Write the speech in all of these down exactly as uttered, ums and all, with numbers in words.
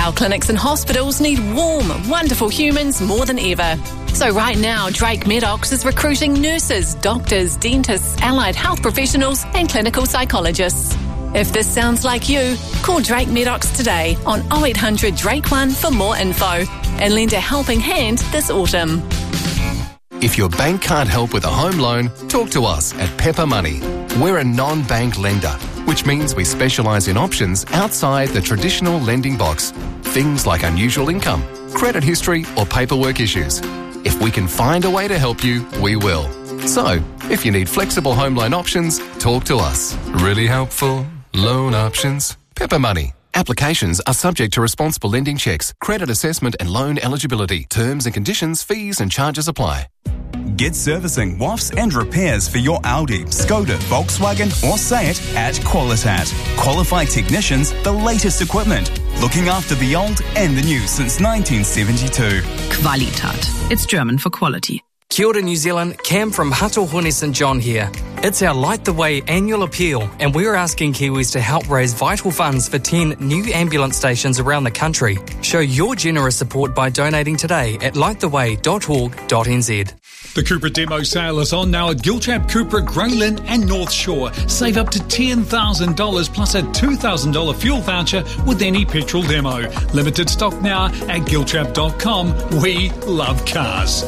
Our clinics and hospitals need warm, wonderful humans more than ever. So right now, Drake Medox is recruiting nurses, doctors, dentists, allied health professionals and clinical psychologists. If this sounds like you, call Drake Medox today on oh eight hundred Drake one for more info and lend a helping hand this autumn. If your bank can't help with a home loan, talk to us at Pepper Money. We're a non-bank lender, which means we specialise in options outside the traditional lending box. Things like unusual income, credit history or paperwork issues. If we can find a way to help you, we will. So, if you need flexible home loan options, talk to us. Really helpful loan options. Pepper Money. Applications are subject to responsible lending checks, credit assessment and loan eligibility. Terms and conditions, fees and charges apply. Get servicing, wafts and repairs for your Audi, Skoda, Volkswagen or Seat at Qualitat. Qualified technicians, the latest equipment. Looking after the old and the new since nineteen seventy-two. Qualitat. It's German for quality. Kia ora, New Zealand. Cam from Hatuhone St John here. It's our Light the Way annual appeal, and we're asking Kiwis to help raise vital funds for ten new ambulance stations around the country. Show your generous support by donating today at light the way dot org dot n z. The Cupra demo sale is on now at Giltrap, Cupra, Grey Lynn and North Shore. Save up to ten thousand dollars plus a two thousand dollars fuel voucher with any petrol demo. Limited stock now at giltrap dot com. We love cars.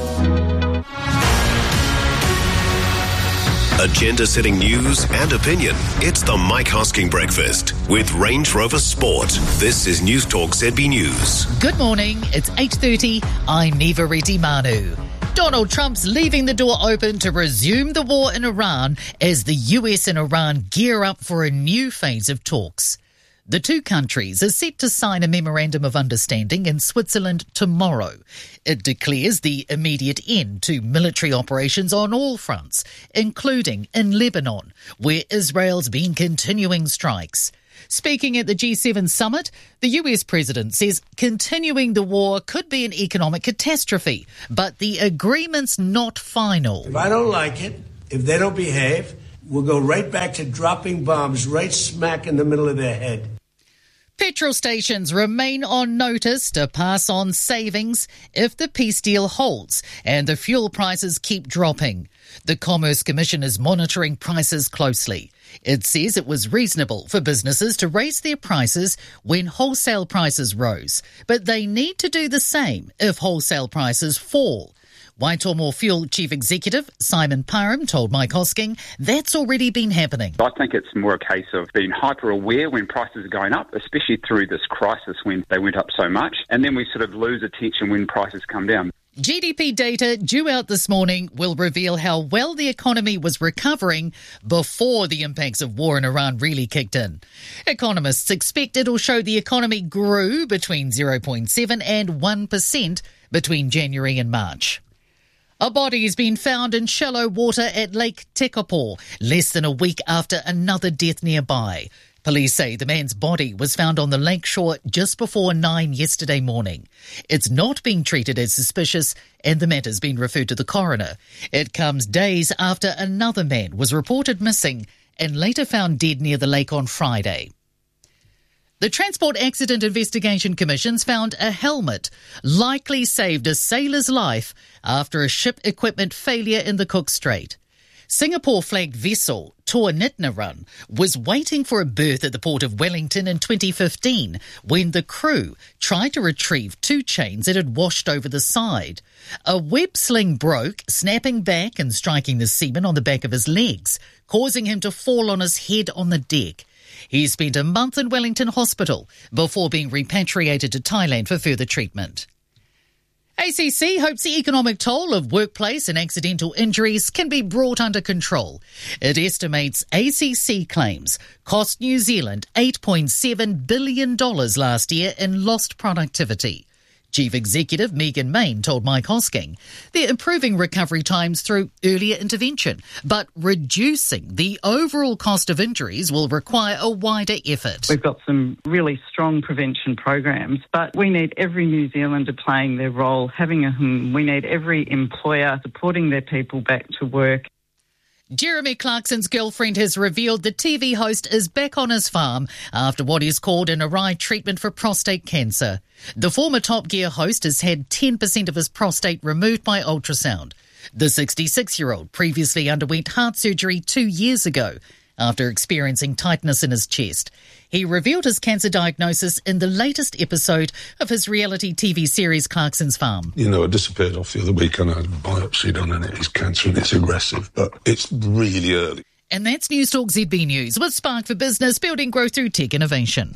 Agenda-setting news and opinion. It's the Mike Hosking Breakfast with Range Rover Sport. This is News Talk Z B News. Good morning. It's eight thirty. I'm Neva Reddy Manu. Donald Trump's leaving the door open to resume the war in Iran as the U S and Iran gear up for a new phase of talks. The two countries are set to sign a memorandum of understanding in Switzerland tomorrow. It declares the immediate end to military operations on all fronts, including in Lebanon, where Israel's been continuing strikes. Speaking at the G seven summit, the U S president says continuing the war could be an economic catastrophe, but the agreement's not final. If I don't like it, if they don't behave, we'll go right back to dropping bombs right smack in the middle of their head. Petrol stations remain on notice to pass on savings if the peace deal holds and the fuel prices keep dropping. The Commerce Commission is monitoring prices closely. It says it was reasonable for businesses to raise their prices when wholesale prices rose, but they need to do the same if wholesale prices fall. Waitomo Fuel Chief Executive Simon Parham told Mike Hosking that's already been happening. I think it's more a case of being hyper-aware when prices are going up, especially through this crisis when they went up so much, and then we sort of lose attention when prices come down. G D P data due out this morning will reveal how well the economy was recovering before the impacts of war in Iran really kicked in. Economists expect it'll show the economy grew between zero point seven and one percent between January and March. A body has been found in shallow water at Lake Tekapo, less than a week after another death nearby. Police say the man's body was found on the lakeshore just before nine yesterday morning. It's not being treated as suspicious and the matter's been referred to the coroner. It comes days after another man was reported missing and later found dead near the lake on Friday. The Transport Accident Investigation Commission's found a helmet likely saved a sailor's life after a ship equipment failure in the Cook Strait. Singapore-flagged vessel Tor Nitnaran was waiting for a berth at the port of Wellington in twenty fifteen when the crew tried to retrieve two chains that had washed over the side. A web sling broke, snapping back and striking the seaman on the back of his legs, causing him to fall on his head on the deck. He spent a month in Wellington Hospital before being repatriated to Thailand for further treatment. A C C hopes the economic toll of workplace and accidental injuries can be brought under control. It estimates A C C claims cost New Zealand eight point seven billion dollars last year in lost productivity. Chief Executive Megan Main told Mike Hosking they're improving recovery times through earlier intervention, but reducing the overall cost of injuries will require a wider effort. We've got some really strong prevention programs, but we need every New Zealander playing their role, having a we need every employer supporting their people back to work. Jeremy Clarkson's girlfriend has revealed the T V host is back on his farm after what is called an awry treatment for prostate cancer. The former Top Gear host has had ten percent of his prostate removed by ultrasound. The sixty-six-year-old previously underwent heart surgery two years ago after experiencing tightness in his chest. He revealed his cancer diagnosis in the latest episode of his reality T V series Clarkson's Farm. You know, I disappeared off the other week and I had a biopsy done and it is cancer and it's aggressive, but it's really early. And that's News Talk Z B News with Spark for Business, building growth through tech innovation.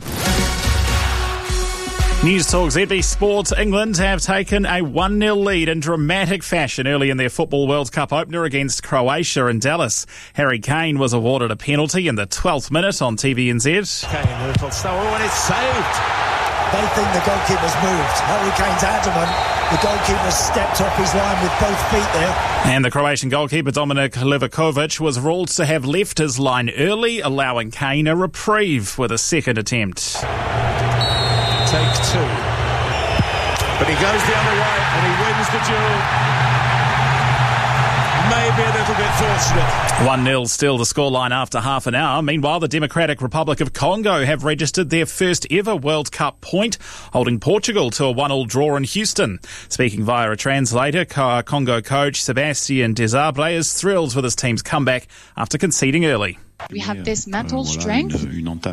News Talk Z B Sports. England have taken a one nil lead in dramatic fashion early in their Football World Cup opener against Croatia in Dallas. Harry Kane was awarded a penalty in the twelfth minute on T V N Z. Kane, a little slow, and it's saved. They think the goalkeeper's moved. Harry Kane's adamant. The goalkeeper's stepped off his line with both feet there. And the Croatian goalkeeper Dominik Livakovic was ruled to have left his line early, allowing Kane a reprieve with a second attempt. Take two. But he goes the other way and he wins the duel. Maybe a little bit fortunate. one nil still the scoreline after half an hour. Meanwhile, the Democratic Republic of Congo have registered their first ever World Cup point, holding Portugal to a one all draw in Houston. Speaking via a translator, Congo coach Sebastian Desabre is thrilled with his team's comeback after conceding early. We have this mental strength. We uh,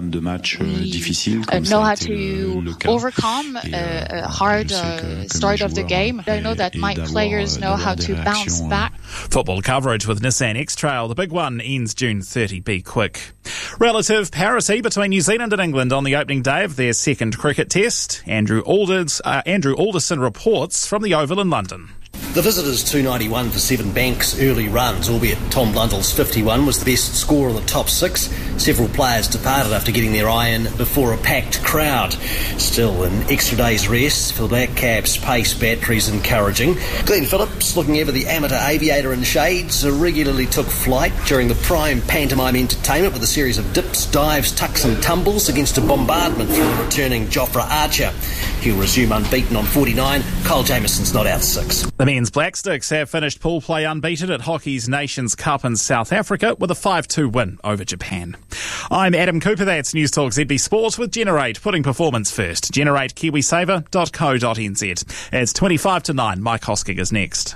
know how to overcome a, a hard uh, start of the game. I know that my players know how to bounce back. Football coverage with Nissan X-Trail. The big one ends June thirtieth. Be quick. Relative parity between New Zealand and England on the opening day of their second cricket test. Andrew, Alders, uh, Andrew Alderson reports from the Oval in London. The visitors two ninety-one for Seven Banks early runs, albeit Tom Blundell's fifty-one was the best score in the top six. Several players departed after getting their eye in before a packed crowd. Still, an extra day's rest for the Black Caps' pace batteries encouraging. Glenn Phillips, looking ever the amateur aviator in shades, regularly took flight during the prime pantomime entertainment with a series of dips, dives, tucks and tumbles against a bombardment from the returning Jofra Archer. He'll resume unbeaten on forty-nine. Kyle Jamieson's not out six. The men's Black Sticks have finished pool play unbeaten at hockey's Nations Cup in South Africa with a five two win over Japan. I'm Adam Cooper, that's News Talk Z B Sport with Generate, putting performance first. Generate Kiwi Saver dot co dot n z. It's twenty-five to nine. Mike Hosking is next.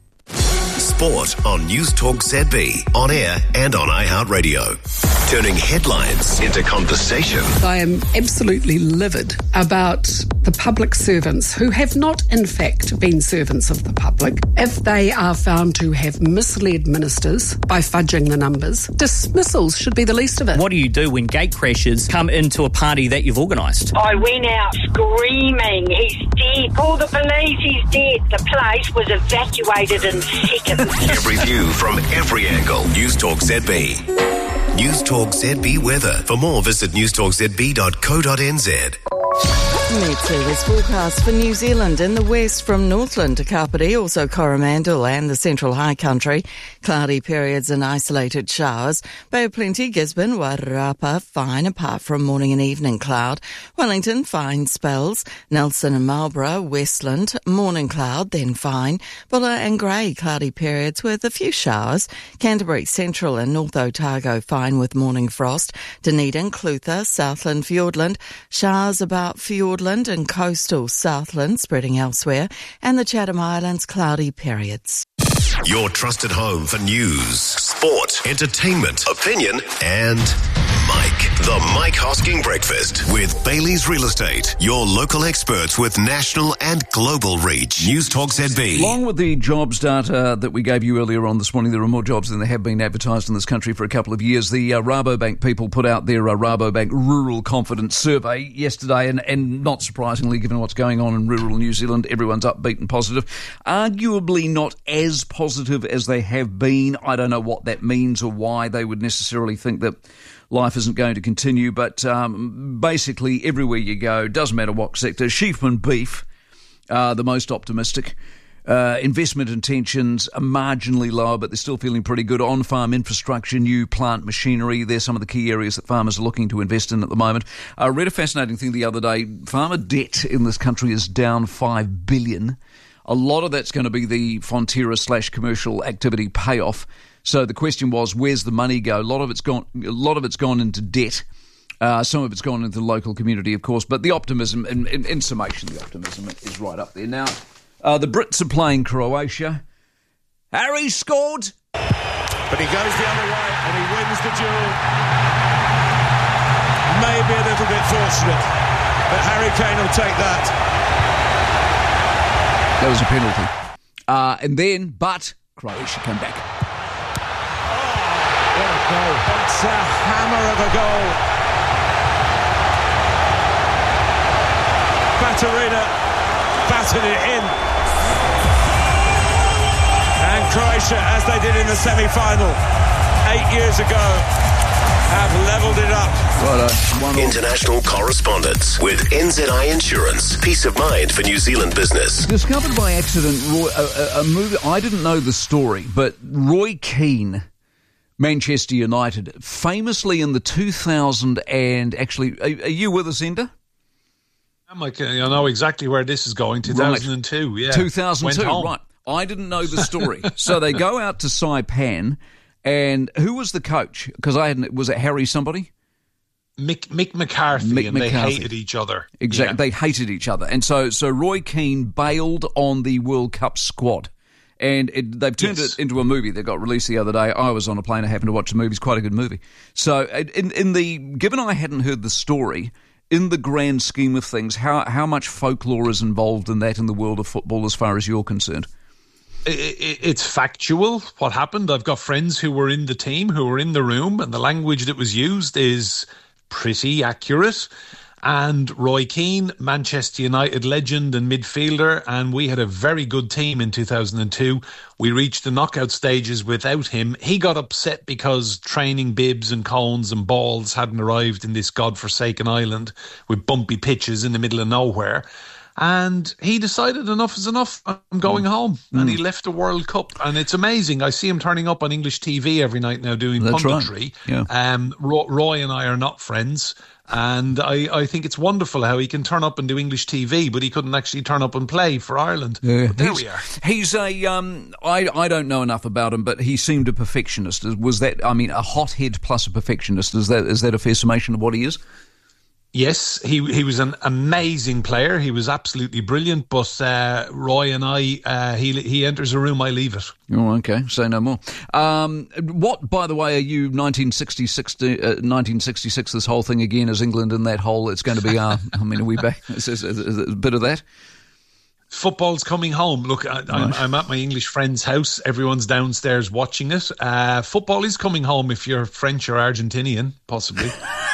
Sport on News Talk Z B, on air and on iHeartRadio. Turning headlines into conversation. I am absolutely livid about the public servants who have not, in fact, been servants of the public. If they are found to have misled ministers by fudging the numbers, dismissals should be the least of it. What do you do when gate crashers come into a party that you've organised? I went out screaming, he's dead. Call the police, he's dead. The place was evacuated in seconds. Every view from every angle. News Talk Z B. News Talk Z B weather. For more, visit news talk z b dot co dot n z. Met service forecast for New Zealand in the west from Northland to Kapiti, also Coromandel and the Central High Country. Cloudy periods and isolated showers. Bay of Plenty, Gisborne, Wairarapa, fine apart from morning and evening cloud. Wellington, fine spells. Nelson and Marlborough, Westland, morning cloud, then fine. Bulla and Grey, cloudy periods with a few showers. Canterbury, Central and North Otago, fine with morning frost. Dunedin, Clutha, Southland, Fiordland, showers about Fiordland and coastal Southland spreading elsewhere, and the Chatham Islands cloudy periods. Your trusted home for news, sport, entertainment, opinion and Mike. The Mike Hosking Breakfast with Bailey's Real Estate. Your local experts with national and global reach. News Talk Z B. Along with the jobs data that we gave you earlier on this morning, there are more jobs than there have been advertised in this country for a couple of years. The uh, Rabobank people put out their uh, Rabobank Rural Confidence Survey yesterday, and, and not surprisingly, given what's going on in rural New Zealand, everyone's upbeat and positive. Arguably not as positive as they have been. I don't know what that means or why they would necessarily think that life isn't going to continue, but um, basically everywhere you go, doesn't matter what sector, sheep and beef are the most optimistic. Uh, investment intentions are marginally lower, but they're still feeling pretty good. On-farm infrastructure, new plant machinery, they're some of the key areas that farmers are looking to invest in at the moment. I read a fascinating thing the other day. Farmer debt in this country is down five billion dollars. A lot of that's going to be the Fonterra slash commercial activity payoff. So the question was, where's the money go? A lot of it's gone. A lot of it's gone into debt. Uh, some of it's gone into the local community, of course. But the optimism, in, in, in summation, the optimism is right up there. Now, uh, the Brits are playing Croatia. Harry scored, but he goes the other way and he wins the duel. Maybe a little bit fortunate, but Harry Kane will take that. That was a penalty. Uh, and then, but Croatia came back. Oh, what a goal. It's a hammer of a goal. Baturina battered it in. And Croatia, as they did in the semi-final eight years ago, have levelled it up. Righto. International correspondence with N Z I Insurance. Peace of mind for New Zealand business. Discovered by accident, Roy, a, a, a movie. I didn't know the story, but Roy Keane, Manchester United, famously in the two thousand and actually, are, are you with us, Ender? I'm like, I know exactly where this is going. two thousand two, right. Yeah. two thousand two, right. I didn't know the story. So they go out to Saipan, and who was the coach? Because I hadn't, was it Harry somebody? Mick, Mick McCarthy, Mick and McCarthy. They hated each other. Exactly, Yeah. they hated each other. And so, so Roy Keane bailed on the World Cup squad. And it, they've turned Yes. it into a movie that got released the other day. I was on a plane, I happened to watch the movie. It's quite a good movie. So in, in the, given I hadn't heard the story, in the grand scheme of things, how, how much folklore is involved in that in the world of football as far as you're concerned? It's factual what happened. I've got friends who were in the team, who were in the room, and the language that was used is pretty accurate. And Roy Keane, Manchester United legend and midfielder, and we had a very good team in two thousand two. We reached the knockout stages without him. He got upset because training bibs and cones and balls hadn't arrived in this godforsaken island with bumpy pitches in the middle of nowhere. And he decided enough is enough. I'm going home. Mm. And he left the World Cup. And it's amazing. I see him turning up on English T V every night now doing That's punditry. right. Yeah. Um, Roy, Roy and I are not friends. And I, I think it's wonderful how he can turn up and do English T V, but he couldn't actually turn up and play for Ireland. Yeah. But there he's, we are. He's a, um, I, I don't know enough about him, but he seemed a perfectionist. Was that, I mean, a hothead plus a perfectionist. Is that is that a fair summation of what he is? Yes, he he was an amazing player. He was absolutely brilliant. But uh, Roy and I, uh, he he enters a room, I leave it. Oh, okay. Say no more. Um, what, by the way, are you nineteen sixty-six? Uh, nineteen sixty-six. This whole thing again is England in that hole. It's going to be. Uh, I mean, are we back? Is, is, is, is a bit of that. Football's coming home. Look, I, I'm, I'm at my English friend's house. Everyone's downstairs watching it. Uh, football is coming home if you're French or Argentinian, possibly.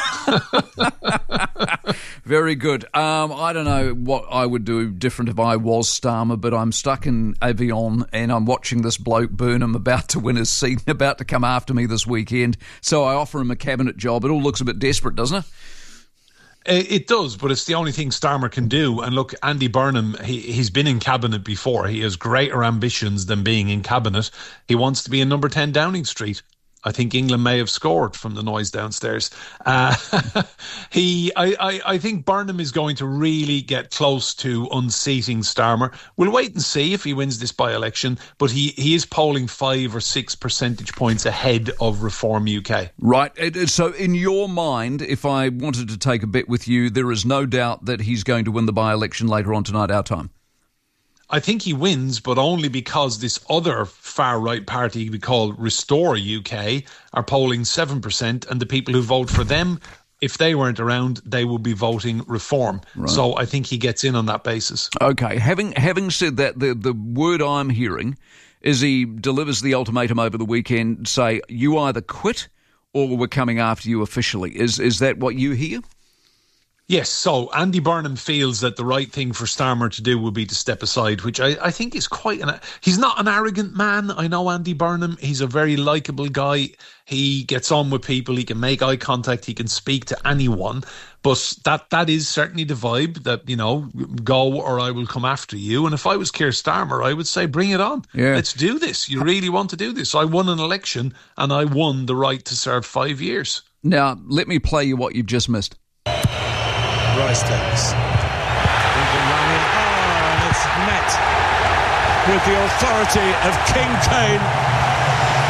Very good. Um, I don't know what I would do different if I was Starmer, but I'm stuck in Avion and I'm watching this bloke Burnham about to win his seat, about to come after me this weekend. So I offer him a cabinet job. It all looks a bit desperate, doesn't it? It does, but it's the only thing Starmer can do. And look, Andy Burnham, he, he's been in cabinet before. He has greater ambitions than being in cabinet. He wants to be in number ten Downing Street. I think England may have scored from the noise downstairs. Uh, he, I, I, I think Burnham is going to really get close to unseating Starmer. We'll wait and see if he wins this by-election, but he, he is polling five or six percentage points ahead of Reform U K. Right. So in your mind, if I wanted to take a bet with you, there is no doubt that he's going to win the by-election later on tonight, our time. I think he wins, but only because this other far-right party we call Restore U K are polling seven percent, and the people who vote for them, if they weren't around, they would be voting Reform. Right. So I think he gets in on that basis. Okay. Having having said that, the, the word I'm hearing is he delivers the ultimatum over the weekend, say, you either quit or we're coming after you officially. Is is that what you hear? Yes, so Andy Burnham feels that the right thing for Starmer to do would be to step aside, which I, I think is quite an... He's not an arrogant man. I know Andy Burnham. He's a very likeable guy. He gets on with people. He can make eye contact. He can speak to anyone. But that that is certainly the vibe that, you know, go or I will come after you. And if I was Keir Starmer, I would say, bring it on. Yeah. Let's do this. You really want to do this. I won an election and I won the right to serve five years. Now, let me play you what you've just missed. Rice takes. England running. Oh, and it's met with the authority of King Kane.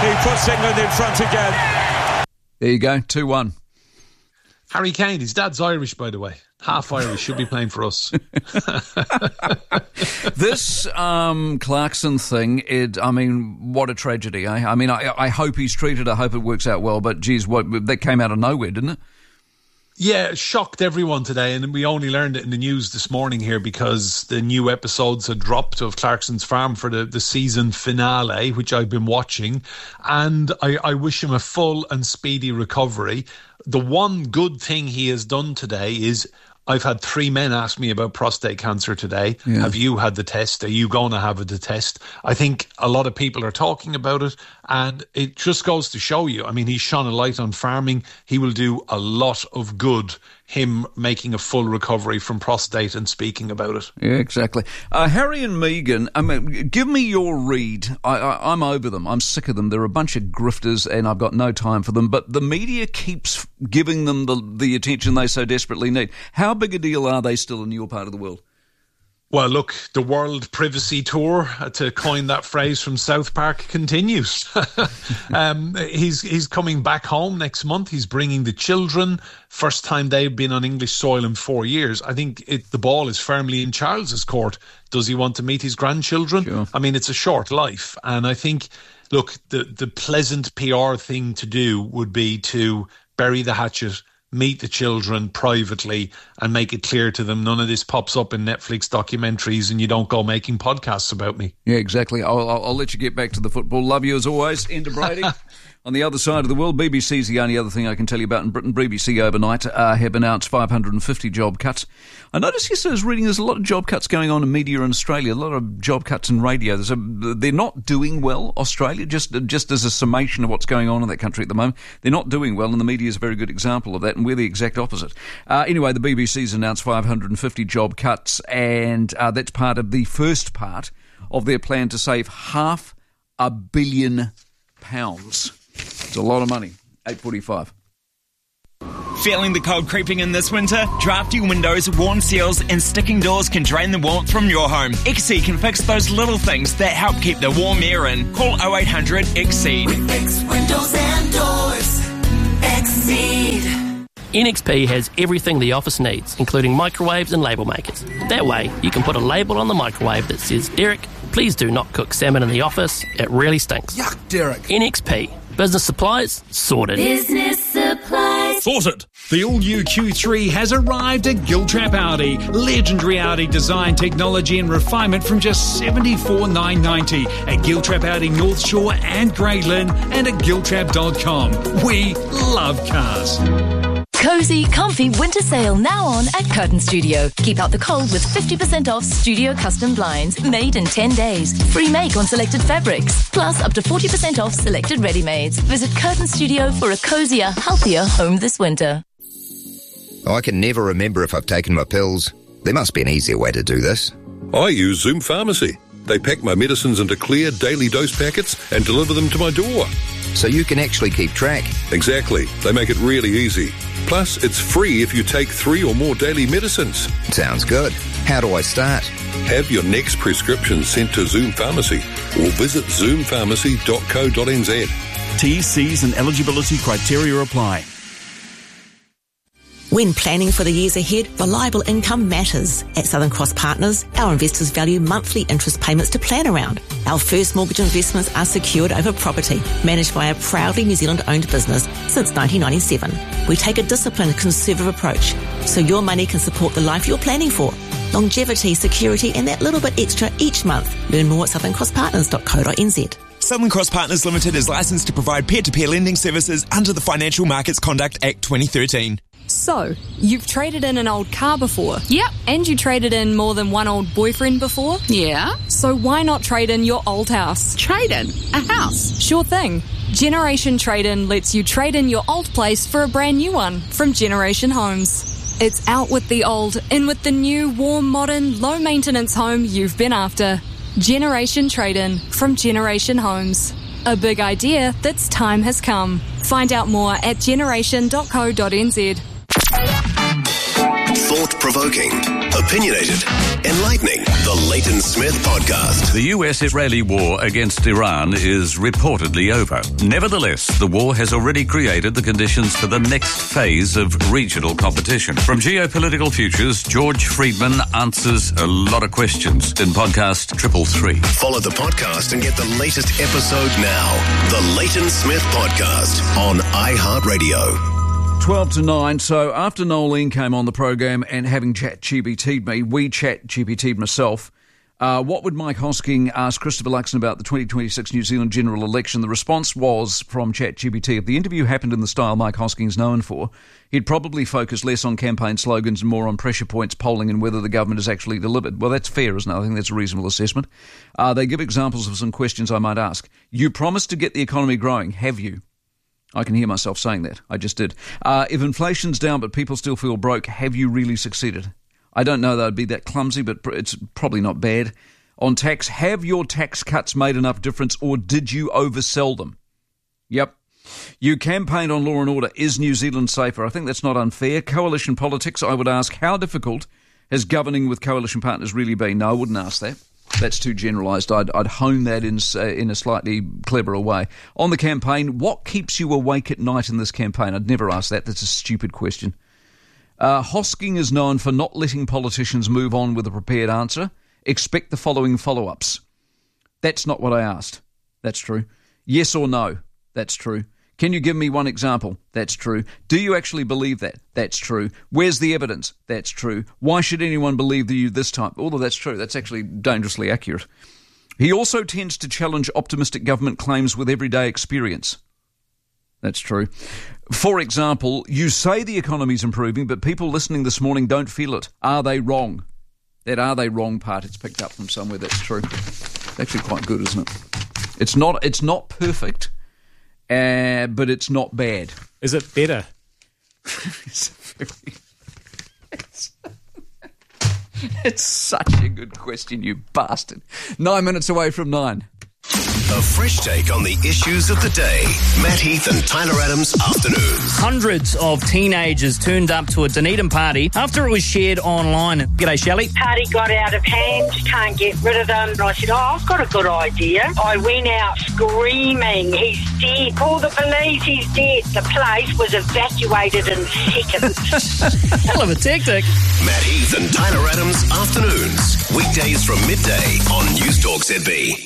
He puts England in front again. There you go, two one. Harry Kane, his dad's Irish, by the way. Half Irish, should be playing for us. This um, Clarkson thing, it, I mean, what a tragedy, eh? I mean, I, I hope he's treated, I hope it works out well, but geez, what, that came out of nowhere, didn't it? Yeah, it shocked everyone today, and we only learned it in the news this morning here because the new episodes had dropped of Clarkson's Farm for the, the season finale, which I've been watching, and I, I wish him a full and speedy recovery. The one good thing he has done today is I've had three men ask me about prostate cancer today. Yeah. Have you had the test? Are you going to have the test? I think a lot of people are talking about it, and it just goes to show you. I mean, he's shone a light on farming. He will do a lot of good, him making a full recovery from prostate and speaking about it. Yeah, exactly. Uh, Harry and Meghan, I mean, give me your read. I, I, I'm over them. I'm sick of them. They're a bunch of grifters, and I've got no time for them. But the media keeps giving them the, the attention they so desperately need. How big a deal are they still in your part of the world? Well, look, the World Privacy Tour, uh, to coin that phrase from South Park, continues. um, he's he's coming back home next month. He's bringing the children. First time they've been on English soil in four years. I think it, the ball is firmly in Charles's court. Does he want to meet his grandchildren? Sure. I mean, it's a short life. And I think, look, the, the pleasant P R thing to do would be to bury the hatchet, meet the children privately and make it clear to them none of this pops up in Netflix documentaries and you don't go making podcasts about me. Yeah, exactly. I'll, I'll, I'll let you get back to the football. Love you as always. Enda Brady. On the other side of the world, B B C's the only other thing I can tell you about in Britain. B B C overnight uh, have announced five hundred fifty job cuts. I noticed yesterday I was reading there's a lot of job cuts going on in media in Australia, a lot of job cuts in radio. There's a, they're not doing well, Australia, just, just as a summation of what's going on in that country at the moment. They're not doing well, and the media is a very good example of that, and we're the exact opposite. Uh, anyway, the B B C's announced five hundred fifty job cuts, and uh, that's part of the first part of their plan to save half a billion pounds. It's a lot of money. eight forty-five. Feeling the cold creeping in this winter? Drafty windows, worn seals and sticking doors can drain the warmth from your home. Exceed can fix those little things that help keep the warm air in. Call oh eight hundred Exceed. We fix windows and doors. Exceed. N X P has everything the office needs, including microwaves and label makers. That way, you can put a label on the microwave that says, Derek, please do not cook salmon in the office. It really stinks. Yuck, Derek. N X P. Business supplies, sorted. Business supplies. Sorted. The all-new Q three has arrived at Giltrap Audi. Legendary Audi design, technology and refinement from just seventy-four thousand nine hundred ninety at Giltrap Audi North Shore and Grey Lynn and at giltrap dot com. We love cars. Cozy, comfy winter sale now on at Curtain Studio. Keep out the cold with fifty percent off studio custom blinds made in ten days. Free make on selected fabrics. Plus up to forty percent off selected ready-mades. Visit Curtain Studio for a cozier, healthier home this winter. I can never remember if I've taken my pills. There must be an easier way to do this. I use Zoom Pharmacy. They pack my medicines into clear daily dose packets and deliver them to my door. So you can actually keep track. Exactly. They make it really easy. Plus, it's free if you take three or more daily medicines. Sounds good. How do I start? Have your next prescription sent to Zoom Pharmacy or visit zoom pharmacy dot co dot n z. T, C's and eligibility criteria apply. When planning for the years ahead, reliable income matters. At Southern Cross Partners, our investors value monthly interest payments to plan around. Our first mortgage investments are secured over property, managed by a proudly New Zealand-owned business since nineteen ninety-seven. We take a disciplined, conservative approach, so your money can support the life you're planning for. Longevity, security, and that little bit extra each month. Learn more at southern cross partners dot co dot n z. Southern Cross Partners Limited is licensed to provide peer-to-peer lending services under the Financial Markets Conduct Act twenty thirteen. So, you've traded in an old car before? Yep. And you traded in more than one old boyfriend before? Yeah. So why not trade in your old house? Trade in? A house? Sure thing. Generation Trade-In lets you trade in your old place for a brand new one from Generation Homes. It's out with the old, in with the new, warm, modern, low-maintenance home you've been after. Generation Trade-In from Generation Homes. A big idea that's time has come. Find out more at generation dot co dot n z. Thought-provoking, opinionated, enlightening. The Leighton Smith Podcast. The U S-Israeli war against Iran is reportedly over. Nevertheless, the war has already created the conditions for the next phase of regional competition. From Geopolitical Futures, George Friedman answers a lot of questions in podcast Triple Three. Follow the podcast and get the latest episode now. The Leighton Smith Podcast on iHeartRadio. twelve to nine, so after Nolene came on the program and having chat G P T'd me, we chat G P T'd myself, uh, what would Mike Hosking ask Christopher Luxon about the twenty twenty-six New Zealand general election? The response was from Chat G P T, if the interview happened in the style Mike Hosking's known for, he'd probably focus less on campaign slogans and more on pressure points, polling and whether the government has actually delivered. Well, that's fair, isn't it? I think that's a reasonable assessment. Uh, they give examples of some questions I might ask. You promised to get the economy growing, have you? I can hear myself saying that. I just did. Uh, if inflation's down but people still feel broke, have you really succeeded? I don't know that I'd be that clumsy, but it's probably not bad. On tax, have your tax cuts made enough difference or did you oversell them? Yep. You campaigned on law and order. Is New Zealand safer? I think that's not unfair. Coalition politics, I would ask, how difficult has governing with coalition partners really been? No, I wouldn't ask that. That's too generalised. I'd, I'd hone that in uh, in a slightly cleverer way. On the campaign, what keeps you awake at night in this campaign? I'd never ask that. That's a stupid question. Uh, Hosking is known for not letting politicians move on with a prepared answer. Expect the following follow-ups. That's not what I asked. That's true. Yes or no? That's true. Can you give me one example? That's true. Do you actually believe that? That's true. Where's the evidence? That's true. Why should anyone believe you this time? Although that's true. That's actually dangerously accurate. He also tends to challenge optimistic government claims with everyday experience. That's true. For example, you say the economy's improving, but people listening this morning don't feel it. Are they wrong? That are they wrong part, it's picked up from somewhere. That's true. It's actually quite good, isn't it? It's not, it's not perfect. Uh, but it's not bad. Is it better? it's, very, it's, it's such a good question, you bastard. Nine minutes away from nine. A fresh take on the issues of the day. Matt Heath and Tyler Adams Afternoons. Hundreds of teenagers turned up to a Dunedin party after it was shared online. G'day, Shelley. Party got out of hand, can't get rid of them. And I said, oh, I've got a good idea. I went out screaming, he's dead. Call the police, he's dead. The place was evacuated in seconds. Hell of a tactic. Matt Heath and Tyler Adams Afternoons. Weekdays from midday on News Talk Z B.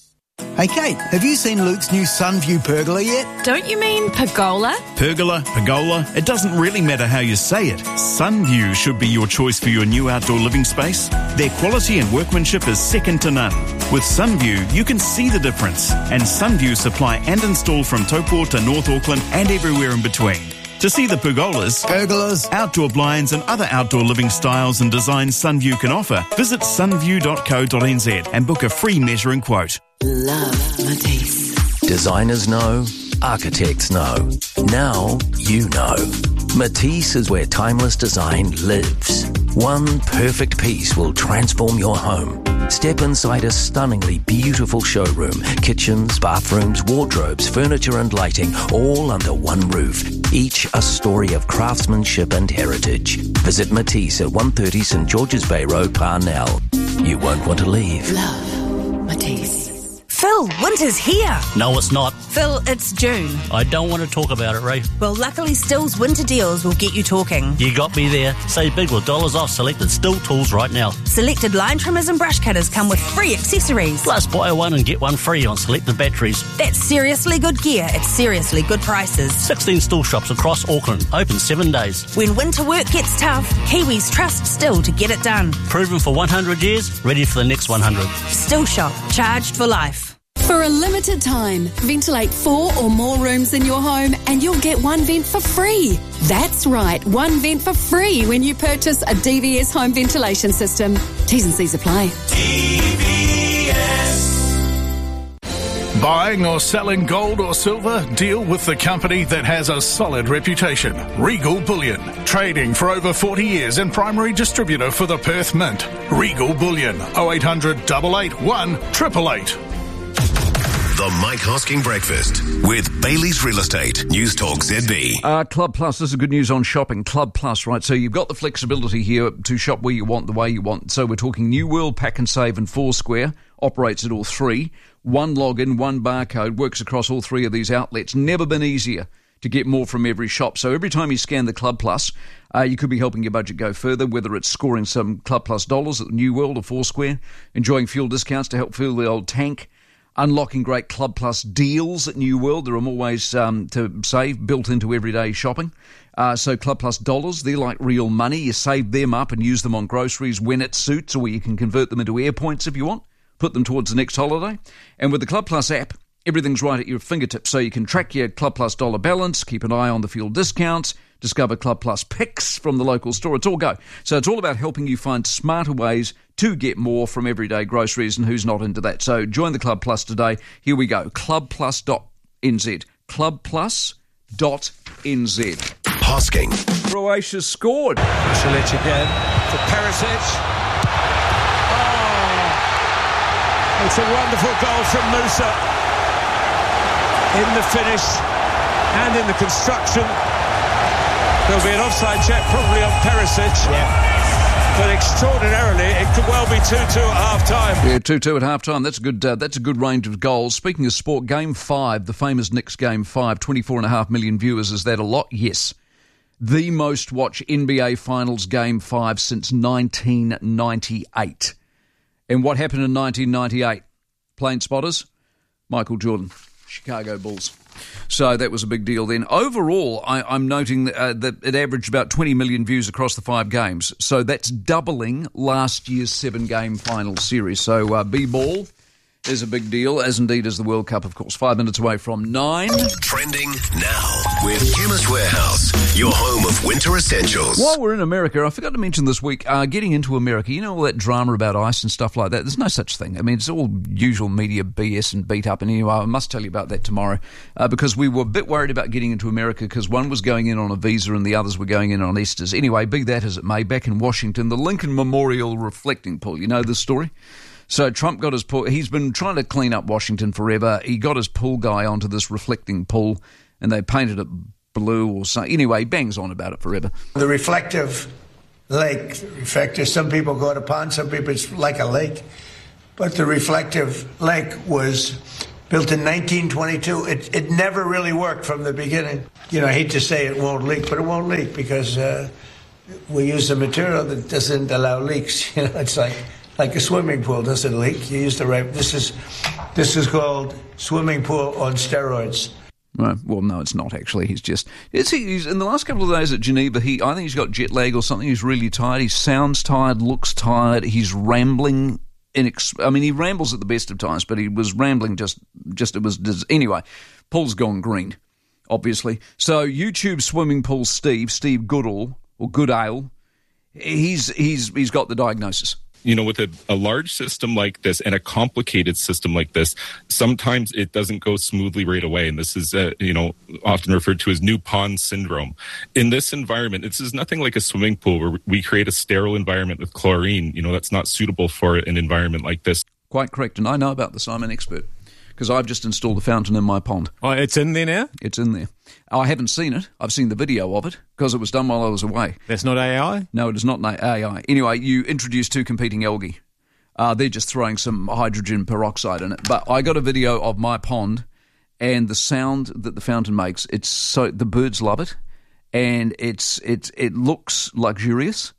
Hey Kate, have you seen Luke's new Sunview pergola yet? Don't you mean pergola? Pergola, pergola, it doesn't really matter how you say it. Sunview should be your choice for your new outdoor living space. Their quality and workmanship is second to none. With Sunview, you can see the difference. And Sunview supply and install from Taupo to North Auckland and everywhere in between. To see the pergolas, pergolas, outdoor blinds and other outdoor living styles and designs Sunview can offer, visit sunview dot co dot n z and book a free measuring quote. Love Matisse. Designers know, architects know. Now you know. Matisse is where timeless design lives. One perfect piece will transform your home. Step inside a stunningly beautiful showroom. Kitchens, bathrooms, wardrobes, furniture and lighting, all under one roof. Each a story of craftsmanship and heritage. Visit Matisse at one thirty St George's Bay Road, Parnell. You won't want to leave. Love Matisse. Phil, winter's here. No, it's not. Phil, it's June. I don't want to talk about it, Ray. Well, luckily Still's winter deals will get you talking. You got me there. Save big with dollars off selected Still tools right now. Selected line trimmers and brush cutters come with free accessories. Plus, buy one and get one free on selected batteries. That's seriously good gear at seriously good prices. sixteen Still shops across Auckland, open seven days. When winter work gets tough, Kiwis trust Still to get it done. Proven for one hundred years, ready for the next one hundred. Still shop, charged for life. For a limited time, ventilate four or more rooms in your home and you'll get one vent for free. That's right, one vent for free when you purchase a D V S home ventilation system. T's and C's apply. D V S. Buying or selling gold or silver? Deal with the company that has a solid reputation. Regal Bullion. Trading for over forty years and primary distributor for the Perth Mint. Regal Bullion. oh eight hundred, eight eight one, eight eight eight. The Mike Hosking Breakfast with Bailey's Real Estate. News Talk Z B. Uh, Club Plus, this is good news on shopping. Club Plus, right? So you've got the flexibility here to shop where you want, the way you want. So we're talking New World, Pack and Save and Foursquare. Operates at all three. One login, one barcode, works across all three of these outlets. Never been easier to get more from every shop. So every time you scan the Club Plus, uh, you could be helping your budget go further, whether it's scoring some Club Plus dollars at the New World or Foursquare, enjoying fuel discounts to help fill the old tank, unlocking great Club Plus deals at New World. There are more ways um, to save built into everyday shopping. Uh, so Club Plus dollars, they're like real money. You save them up and use them on groceries when it suits, or you can convert them into air points if you want. Put them towards the next holiday. And with the Club Plus app, everything's right at your fingertips. So you can track your Club Plus dollar balance, keep an eye on the fuel discounts, discover Club Plus picks from the local store. It's all go. So it's all about helping you find smarter ways to get more from everyday groceries, and who's not into that? So join the Club Plus today. Here we go. club plus dot n z. club plus dot n z. Hosking. Croatia scored. Šilić again for Perisic. It's a wonderful goal from Musa in the finish and in the construction. There'll be an offside check probably on Perisic. Yeah. But extraordinarily, it could well be two two at half-time. Yeah, two two at half-time. That's a good uh, That's a good range of goals. Speaking of sport, Game five, the famous Knicks Game five, twenty-four and a half million viewers. Is that a lot? Yes. The most watched N B A Finals Game five since nineteen ninety-eight. And what happened in nineteen ninety-eight? Plane spotters, Michael Jordan, Chicago Bulls. So that was a big deal then. Overall, I, I'm noting uh, that it averaged about twenty million views across the five games. So that's doubling last year's seven-game final series. So uh, B-ball is a big deal, as indeed is the World Cup, of course. Five minutes away from nine. Trending now with Chemist Warehouse, your home of winter essentials. While we're in America, I forgot to mention this week, uh, getting into America, you know all that drama about ice and stuff like that? There's no such thing. I mean, it's all usual media B S and beat up. And anyway, I must tell you about that tomorrow uh, because we were a bit worried about getting into America because one was going in on a visa and the others were going in on Easters. Anyway, be that as it may, back in Washington, the Lincoln Memorial reflecting pool. You know this story? So Trump got his pool. He's been trying to clean up Washington forever. He got his pool guy onto this reflecting pool, and they painted it blue or something. Anyway, he bangs on about it forever. The reflective lake, the reflective, some people call it a pond, some people it's like a lake. But the reflective lake was built in nineteen twenty-two. It, it never really worked from the beginning. You know, I hate to say it won't leak, but it won't leak because uh, we use a material that doesn't allow leaks. You know, it's like... Like a swimming pool doesn't leak. You use the right. This is, this is called swimming pool on steroids. Right. Well, no, it's not actually. He's just. Is he? He's, in the last couple of days at Geneva, he. I think he's got jet lag or something. He's really tired. He sounds tired, looks tired. He's rambling. Inex- I mean, he rambles at the best of times, but he was rambling. Just, just it was. Anyway, pool's gone green, obviously. So YouTube swimming pool Steve, Steve Goodall or Goodale, he's he's he's got the diagnosis. You know, with a, a large system like this and a complicated system like this, sometimes it doesn't go smoothly right away. And this is, uh, you know, often referred to as new pond syndrome. In this environment, this is nothing like a swimming pool where we create a sterile environment with chlorine. You know, that's not suitable for an environment like this. Quite correct. And I know about this. I'm an expert because I've just installed a fountain in my pond. Oh, it's in there now? It's in there. I haven't seen it. I've seen the video of it because it was done while I was away. That's not A I? No, it is not A I. Anyway, you introduce two competing algae. Uh, they're just throwing some hydrogen peroxide in it. But I got a video of my pond and the sound that the fountain makes. It's so the birds love it, and it's it's it looks luxurious.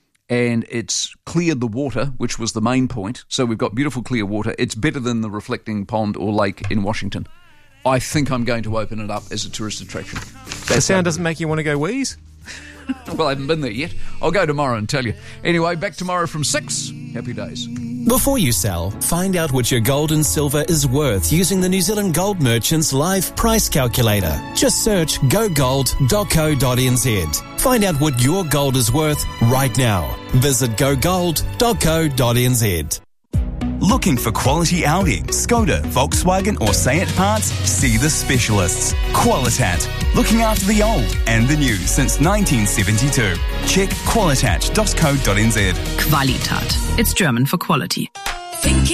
And it's cleared the water, which was the main point. So we've got beautiful clear water. It's better than the reflecting pond or lake in Washington. I think I'm going to open it up as a tourist attraction. That the sound doesn't make you want to go wheeze? Well, I haven't been there yet. I'll go tomorrow and tell you. Anyway, back tomorrow from six. Happy days. Before you sell, find out what your gold and silver is worth using the New Zealand Gold Merchants Live Price Calculator. Just search go gold dot co dot n z. Find out what your gold is worth right now. Visit go gold dot co dot n z. Looking for quality Audi, Skoda, Volkswagen or Seat parts? See the specialists. Qualitat. Looking after the old and the new since nineteen seventy-two. Check qualitat dot co dot n z. Qualitat. It's German for quality. Thinking